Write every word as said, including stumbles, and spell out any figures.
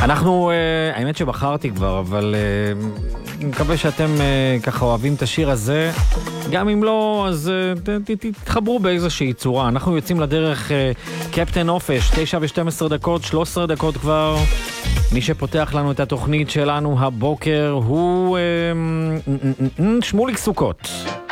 אנחנו, האמת שבחרתי כבר, אבל אני מקווה שאתם ככה אוהבים את השיר הזה. גם אם לא, אז תתחברו באיזושהי צורה. אנחנו יוצאים לדרך קפטן אופש, תשע ושתים עשרה דקות, שלוש עשרה דקות כבר. מי שפותח לנו את התוכנית שלנו הבוקר הוא שמוליק סוכות.